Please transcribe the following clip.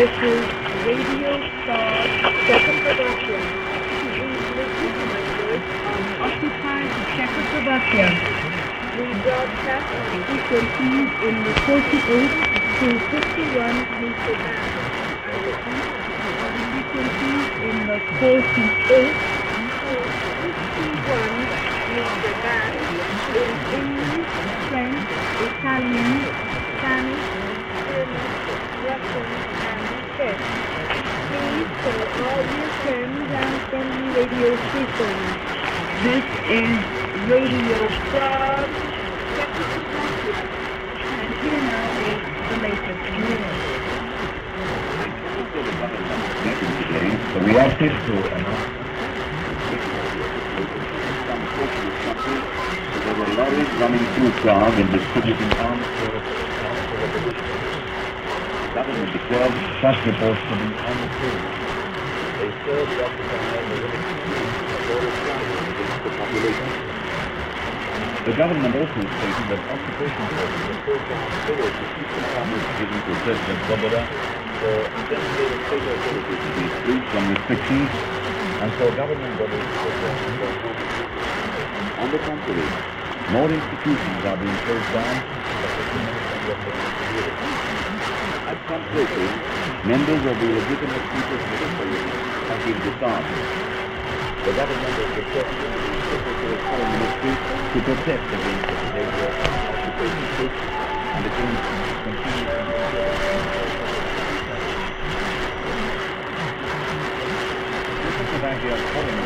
This is Radio Star Czechoslovakia. Please listen to my voice on occupied Czechoslovakia. We broadcast on frequencies in the 48 to 51 meter band. I repeat, on frequencies in the 48 to 51 meter band in English, French, Italian, Spanish, German, Russian, and Czech. Please tell all your friends and friendly radio stations. This is Radio Frog, Czechoslovakia. And here now is the latest news. The reacted to an there were lorries running through Prague and distributing arms for the government declared such reports to be untrue. They served the occupying the against the population. The government also stated that occupation forces were called down forward to keep the powers given to President Svoboda for designated state authorities to be freed from restrictions and for government bodies to protect their home. On the contrary, more institutions are being closed down. At some places, members of the legitimate people's military have been disarmed. The government has requested the Secretary of Foreign Ministry to protest against the behavior of occupation troops and against continued Czechoslovakia's foreign